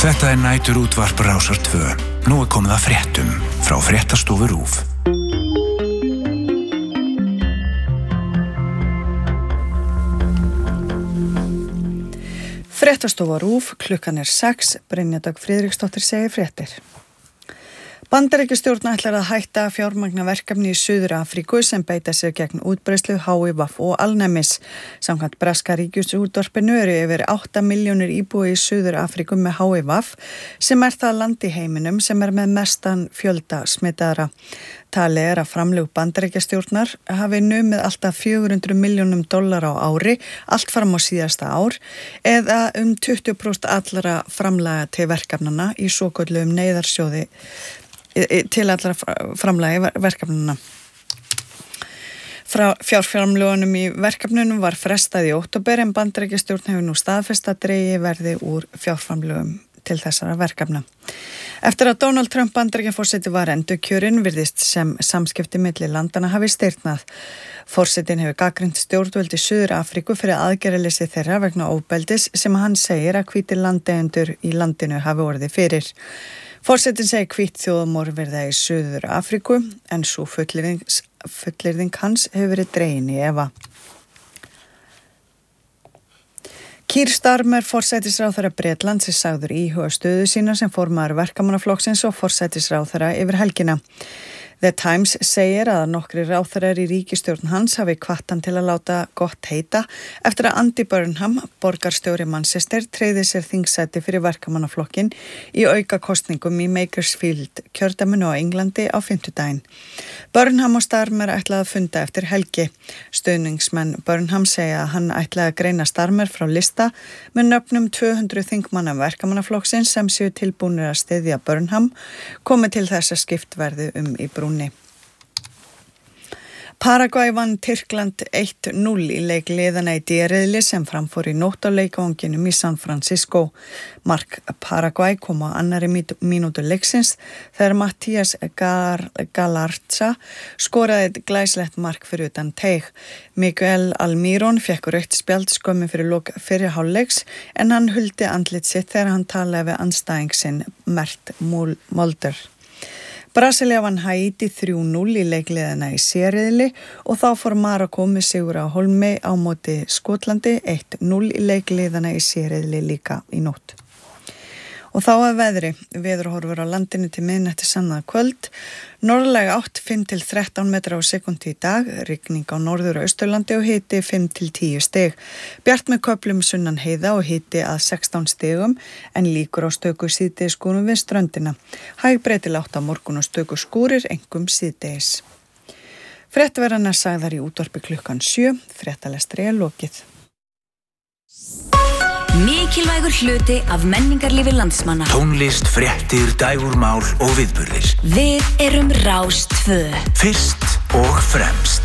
Þetta næturútvarp Rásar 2. Nú komið að fréttum frá Fréttastofu RÚV. Fréttastofa RÚV, klukkan 6, Brynja Dögg Friðriksdóttir segir fréttir. Bandaríkjastjórn ætlar að hætta fjármagna verkefni í Suður-Afríku sem beita sig gegn útbreiðslu HIV og alnæmis. Samkvæmt breska ríkisútvarpinu eru yfir 8 milljónir íbúi í Suður-Afríku með HIV sem það land í heiminum sem með mestan fjölda smitaðra. Talið að framlög Bandaríkjastjórnar hafi numið alltaf $400 milljónum á ári, allt fram á síðasta ár, eða 20% allra framlaga til verkefnana í svokölluðum neyðarsjóði til allra framlagi verkefnana. Fjárframlögunum í verkefnunum var frestað í október en Bandaríkjastjórn hefur nú staðfest að dregið verði úr fjárframlögum til þessara verkefna. Eftir að Donald Trump Bandaríkjaforseti var endurkjörinn virðist sem samskipti milli landana hafi stirðnað. Forsetinn hefur gagnrýnt stjórnvöld í Suður-Afríku fyrir aðgerðaleysi þeirra vegna ofbeldis sem hann segir að hvítir landeigendur í landinu hafi orðið fyrir. Forsetinn segir hvítt þjóðarmorð verða í Suður-Afríku en sú fullyrðing hans hefur verið dregin í efa. Keir Starmer, forsætisráðherra Bretlands, sagður íhuga stöðu sína sem formaður verkamannaflokksins og forsætisráðherra yfir helgina. The Times segir að nokkrir ráðherrar í ríkisstjórn hans hafi hvatt hann til að láta gott heita eftir að Andy Burnham, borgarstjóri Manchester, tryggði sér þingsæti fyrir verkamannaflokkin í aukakosningum í Makersfield kjördæminu á Englandi á fimmtudaginn. Burnham og Starmer ætlaði að funda eftir helgi. Stuðningsmenn Burnham segja að hann ætlaði að greina Starmer frá lista með nöfnum 200 þingmanna verkamannaflokksins sem séu tilbúnir að styðja Burnham, komið til þess að skipt verði í brúnni. Paraguay vann Tyrkland 1-0 í leik liðana í D-riðli sem framfór í nótt á leikvanginum í San Francisco. Mark Paraguay kom á annarri mínútu leiksins þegar Matías Galarza skoraði glæslegt mark fyrir utan teig. Miguel Almirón fékk rautt spjald skömmu fyrir lok fyrri hálfleiks en hann huldi andlit sitt þegar hann talaði við andstæðing sinn Mert Mulder. Brasilia vann Haiti 3-0 í leikliðina í C-riðli og þá fór Marokko með sigur á Hólmi á móti Skotlandi 1-0 í leikliðina í C-riðli líka í nótt. Og þá að veðri, veðurhorfur á landinu til miðnætti annað kvöld, norðlæg átt 5-13 metra á sekundi í dag, rigning á norður- og austurlandi og hiti 5-10 stig. Bjart með köflum sunnan heiða og hiti að 16 stigum en líkur á stöku síðdegisskúrum við ströndina. Hæg breytileg átt á morgun og stöku skúrir, einkum síðdegis. Fréttaverðarnar sagðar í útvarpi klukkan 7, fréttalestri lokið. Mikilvægur hluti af menningarlífi landsmanna. Tónlist, fréttir, dægurmál og viðburðir. Við erum Rás 2. Fyrst og fremst.